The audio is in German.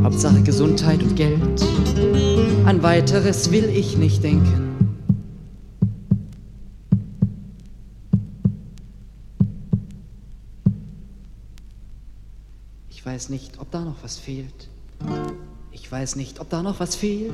Hauptsache Gesundheit und Geld, an weiteres will ich nicht denken. Ich weiß nicht, ob da noch was fehlt. Ich weiß nicht, ob da noch was fehlt.